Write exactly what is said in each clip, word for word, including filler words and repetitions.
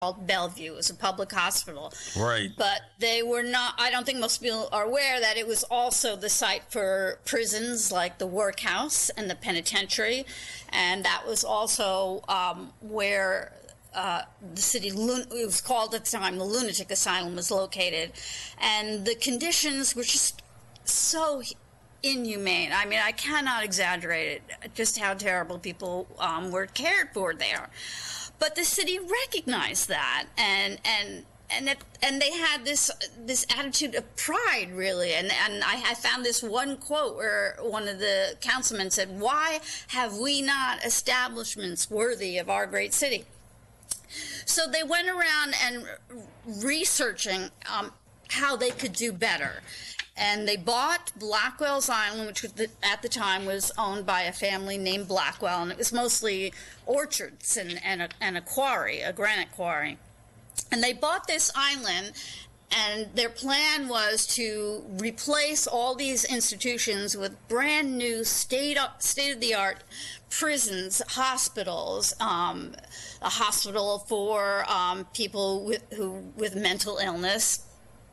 called Bellevue. It was a public hospital. Right. But they were not, I don't think most people are aware that it was also the site for prisons like the workhouse and the penitentiary. And that was also um, where uh, the city, it was called at the time, the lunatic asylum was located. And the conditions were just so inhumane. I mean, I cannot exaggerate it, just how terrible people um, were cared for there. But the city recognized that, and and and it, and they had this this attitude of pride, really. And and I, I found this one quote where one of the councilmen said, "Why have we not establishments worthy of our great city?" So they went around and researching um, how they could do better. And they bought Blackwell's Island, which was the, at the time was owned by a family named Blackwell, and it was mostly orchards and, and, a, and a quarry, a granite quarry. And they bought this island, and their plan was to replace all these institutions with brand new state, state-of-the-art prisons, hospitals, um, a hospital for um, people with, who, with mental illness,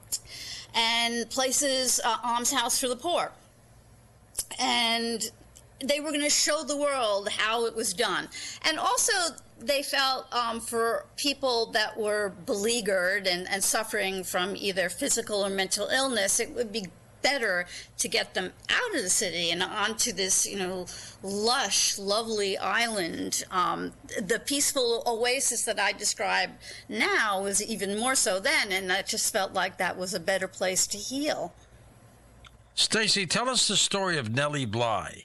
and places, uh, almshouse for the poor. And they were going to show the world how it was done. And also, they felt um, for people that were beleaguered and, and suffering from either physical or mental illness, it would be better to get them out of the city and onto this, you know, lush, lovely island. Um, the peaceful oasis that I describe now was even more so then, and I just felt like that was a better place to heal. Stacy, tell us the story of Nellie Bly.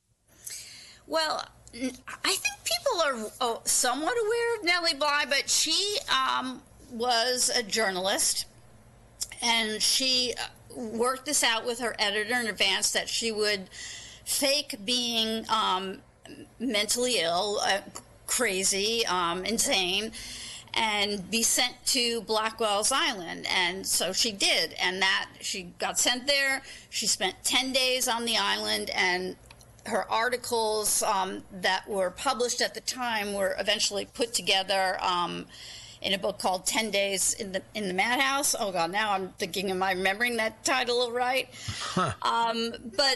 Well, I think people are oh, somewhat aware of Nellie Bly, but she um, was a journalist, and she worked this out with her editor in advance that she would fake being um, mentally ill, uh, crazy, um, insane, and be sent to Blackwell's Island. And so she did, and that she got sent there. She spent ten days on the island, and her articles um, that were published at the time were eventually put together um, in a book called ten days in the in the Madhouse. Oh, God, now I'm thinking, am I remembering that title right? Huh. Um, but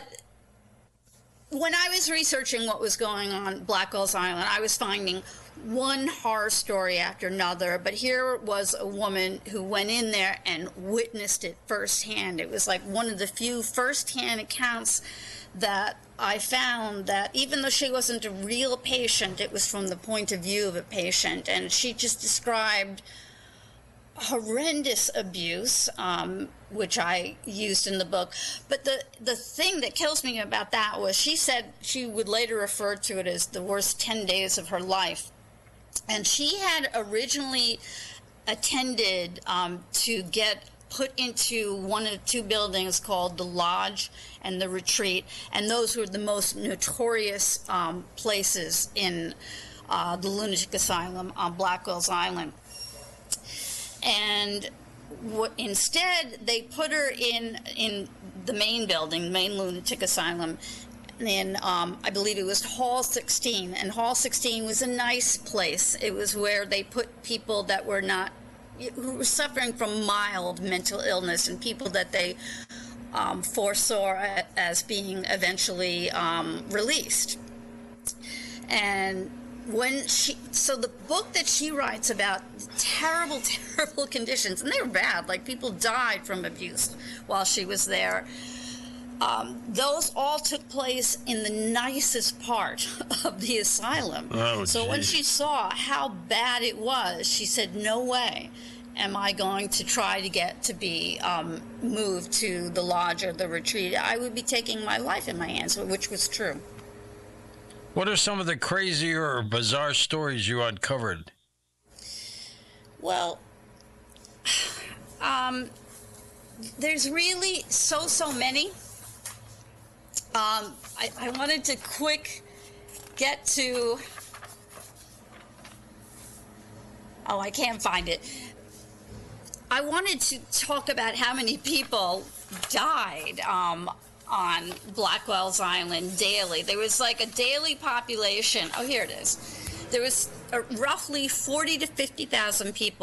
when I was researching what was going on Blackwell's Island, I was finding one horror story after another. But here was a woman who went in there and witnessed it firsthand. It was like one of the few firsthand accounts that I found, that even though she wasn't a real patient, it was from the point of view of a patient. And she just described horrendous abuse, um, which I used in the book. But the, the thing that kills me about that was she said she would later refer to it as the worst ten days of her life. And she had originally attended um, to get put into one of the two buildings called the Lodge and the Retreat, and those were the most notorious um, places in uh, the lunatic asylum on Blackwell's Island. And what, instead, they put her in in the main building, the main lunatic asylum, in, um, I believe it was Hall sixteen, and Hall sixteen was a nice place. It was where they put people that were not, who were suffering from mild mental illness, and people that they um, foresaw as being eventually um, released. And when she, so the book that she writes about terrible, terrible conditions, and they were bad, like people died from abuse while she was there. Um, those all took place in the nicest part of the asylum. Oh, so geez. when she saw how bad it was, she said, no way am I going to try to get to be um, moved to the Lodge or the Retreat. I would be taking my life in my hands, which was true. What are some of the crazier or bizarre stories you uncovered? Well, um, there's really so, so many. Um, I, I wanted to quick get to, oh, I can't find it. I wanted to talk about how many people died um, on Blackwell's Island daily. There was like a daily population. Oh, here it is. There was uh, roughly forty to fifty thousand people